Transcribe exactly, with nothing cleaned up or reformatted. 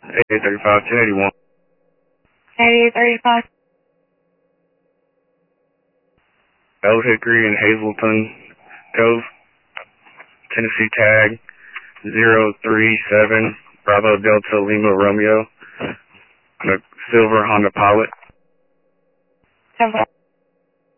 eighty-eight thirty-five, ten eighty-one. eighty-eight thirty-five. Old Hickory and Hazleton Cove, Tennessee tag zero three seven Bravo Delta Lima Romeo on a silver Honda Pilot. Silver.